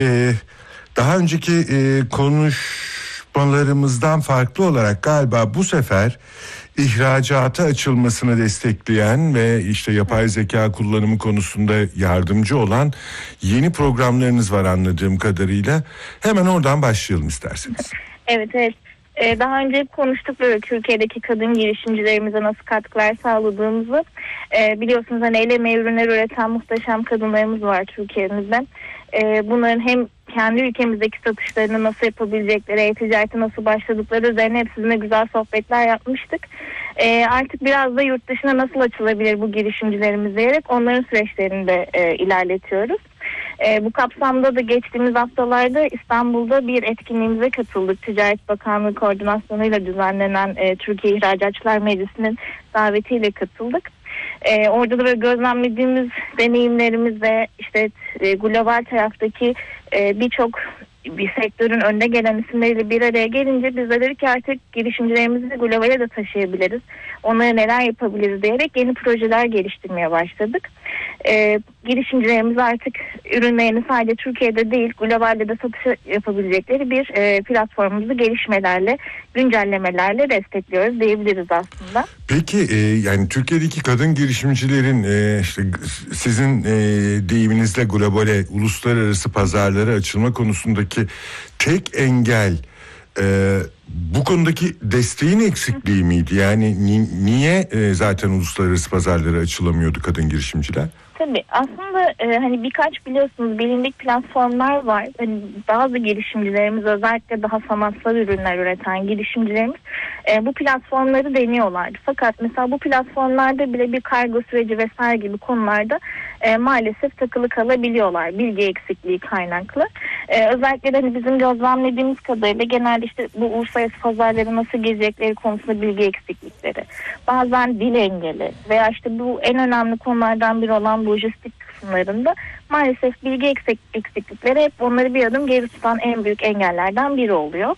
Daha önceki konuşmalarımızdan farklı olarak galiba bu sefer ihracata açılmasını destekleyen ve işte yapay zeka kullanımı konusunda yardımcı olan yeni programlarınız var anladığım kadarıyla. Hemen oradan başlayalım isterseniz. Evet. Daha önce konuştuk böyle Türkiye'deki kadın girişimcilerimize nasıl katkılar sağladığımızı. Biliyorsunuz hani el emeği ürünler üreten muhteşem kadınlarımız var Türkiye'mizde. Bunların hem kendi ülkemizdeki satışlarını nasıl yapabilecekleri, e-ticarete nasıl başladıkları üzerine hep sizinle güzel sohbetler yapmıştık. Artık biraz da yurt dışına nasıl açılabilir bu girişimcilerimiz diyerek onların süreçlerini de ilerletiyoruz. Bu kapsamda da geçtiğimiz haftalarda İstanbul'da bir etkinliğimize katıldık. Ticaret Bakanlığı koordinasyonuyla düzenlenen Türkiye İhracatçılar Meclisi'nin davetiyle katıldık. Orada da böyle gözlemlediğimiz deneyimlerimiz ve işte global taraftaki birçok bir sektörün önde gelen isimleriyle bir araya gelince biz de dedik ki artık girişimcilerimizi globale de taşıyabiliriz. Onlara neler yapabiliriz diyerek yeni projeler geliştirmeye başladık. Girişimcilerimiz artık ürünlerini sadece Türkiye'de değil globalde de satış yapabilecekleri bir platformumuzu gelişmelerle, güncellemelerle destekliyoruz diyebiliriz aslında. Peki yani Türkiye'deki kadın girişimcilerin işte sizin deyiminizle globale, uluslararası pazarlara açılma konusundaki tek engel bu konudaki desteğin eksikliği miydi? Yani niye zaten uluslararası pazarlara açılamıyordu kadın girişimciler? Tabii aslında hani birkaç biliyorsunuz bilindik platformlar var. Hani bazı girişimcilerimiz özellikle daha sanatsal ürünler üreten girişimcilerimiz bu platformları deniyorlardı. Fakat mesela bu platformlarda bile bir kargo süreci vesaire gibi konularda maalesef takılı kalabiliyorlar. Bilgi eksikliği kaynaklı. Özellikle de hani bizim gözlemlediğimiz kadarıyla genelde işte bu uluslararası pazarları nasıl gezecekleri konusunda bilgi eksiklikleri. Bazen dil engeli veya işte bu en önemli konulardan biri olan lojistik kısımlarında maalesef bilgi eksiklikleri hep onları bir adım geri tutan en büyük engellerden biri oluyor.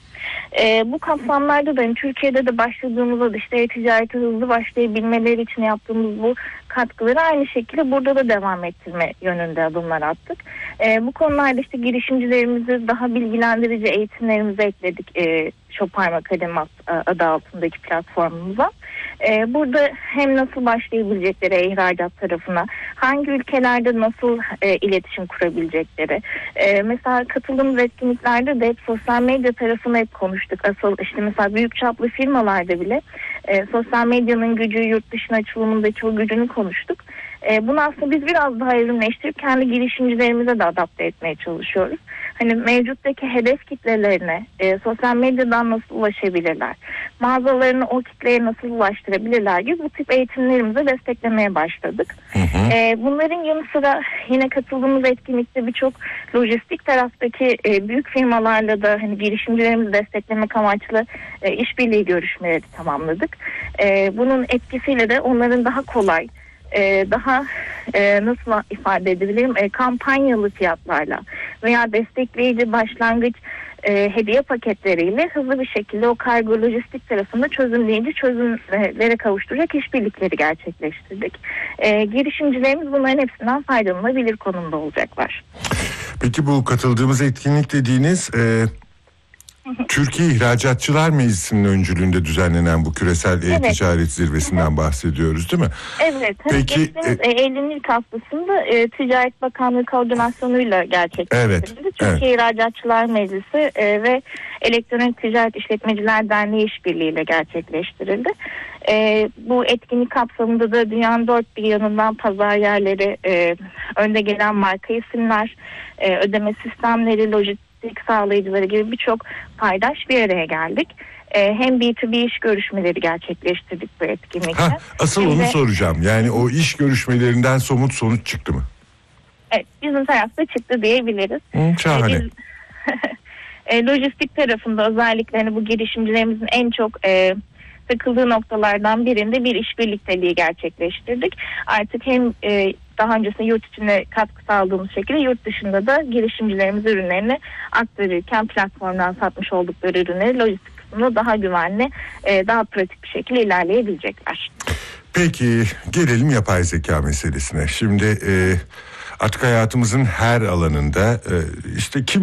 Bu kapsamlarda da hani Türkiye'de de başladığımızda da işte ticarete hızlı başlayabilmeleri için yaptığımız bu katkıları aynı şekilde burada da devam ettirme yönünde adımlar attık. Bu konularda işte girişimcilerimizi daha bilgilendirici eğitimlerimize ekledik. Şoparm Akademi adı altındaki platformumuza. Burada hem nasıl başlayabilecekleri ihracat tarafına, hangi ülkelerde nasıl iletişim kurabilecekleri. Mesela katıldığımız etkinliklerde de hep sosyal medya tarafını hep konuştuk. Asıl işte mesela büyük çaplı firmalarda bile sosyal medyanın gücü, yurt dışına açılımındaki o gücünü konuştuk. Bunu aslında biz biraz daha evrimleştirip kendi girişimcilerimize de adapte etmeye çalışıyoruz. Hani mevcuttaki hedef kitlelerine sosyal medyadan nasıl ulaşabilirler, mağazalarını o kitleye nasıl ulaştırabilirler gibi bu tip eğitimlerimizi desteklemeye başladık. Bunların yanı sıra yine katıldığımız etkinlikte birçok lojistik taraftaki büyük firmalarla da hani girişimcilerimizi desteklemek amaçlı işbirliği görüşmeleri tamamladık. Bunun etkisiyle de onların daha kolay, daha nasıl ifade edebilirim, kampanyalı fiyatlarla veya destekleyici başlangıç hediye paketleriyle hızlı bir şekilde o kargo lojistik tarafında çözümleyici çözümlere kavuşturacak işbirlikleri gerçekleştirdik. Girişimcilerimiz bunların hepsinden faydalanabilir konumda olacaklar. Peki bu katıldığımız etkinlik dediğiniz Türkiye İhracatçılar Meclisi'nin öncülüğünde düzenlenen bu küresel e-ticaret zirvesinden bahsediyoruz değil mi? Evet. Peki, geçtiğimiz Eylül'ün ilk haftasında Ticaret Bakanlığı koordinasyonuyla gerçekleştirildi. Türkiye İhracatçılar Meclisi ve Elektronik Ticaret İşletmeciler Derneği işbirliğiyle gerçekleştirildi. Bu etkinlik kapsamında da dünyanın dört bir yanından pazar yerleri, önde gelen marka isimler, ödeme sistemleri, lojistik sağlayıcıları gibi birçok paydaş bir araya geldik. Hem B2B iş görüşmeleri gerçekleştirdik bu etkinlikte. Asıl onu soracağım. Yani o iş görüşmelerinden somut sonuç çıktı mı? Evet, bizim tarafta çıktı diyebiliriz. Şahane. Lojistik tarafında özellikle hani bu girişimcilerimizin en çok takıldığı noktalardan birinde bir iş birlikteliği gerçekleştirdik. Artık hem daha öncesinde yurt içinde katkı sağladığımız şekilde yurt dışında da girişimcilerimiz ürünlerini aktarırken platformdan satmış oldukları ürünleri lojistik kısmında daha güvenli, daha pratik bir şekilde ilerleyebilecekler. Peki gelelim yapay zeka meselesine. Şimdi artık hayatımızın her alanında işte kim